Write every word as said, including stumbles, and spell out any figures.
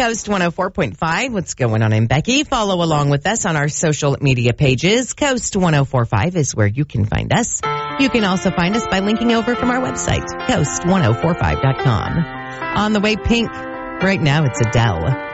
Coast one oh four point five. What's going on? I'm Becky. Follow along with us on our social media pages. Coast ten forty-five is where you can find us. You can also find us by linking over from our website, coast ten forty-five dot com. On the way, Pink. Right now, it's Adele.